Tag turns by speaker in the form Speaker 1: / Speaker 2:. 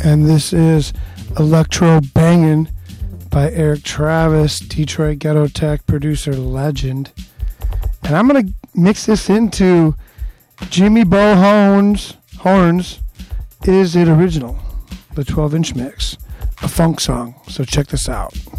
Speaker 1: and this is Electro Bangin' by Eric Travis, Detroit Ghetto Tech producer legend. And I'm going to mix this into Jimmy Bo Horns Is It Original, the 12-inch mix, a funk song. So check this out.